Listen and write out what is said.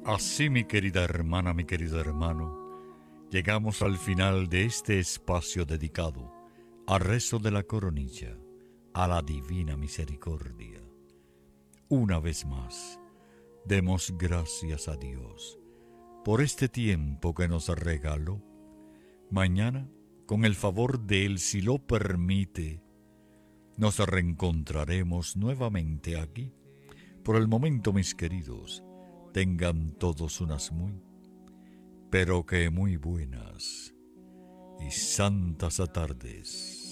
Así, mi querida hermana, mi querido hermano, llegamos al final de este espacio dedicado al rezo de la coronilla, a la divina misericordia. Una vez más, demos gracias a Dios por este tiempo que nos regaló. Mañana, con el favor de Él, si lo permite, nos reencontraremos nuevamente aquí. Por el momento, mis queridos, tengan todos unas muy, pero que muy buenas y santas tardes.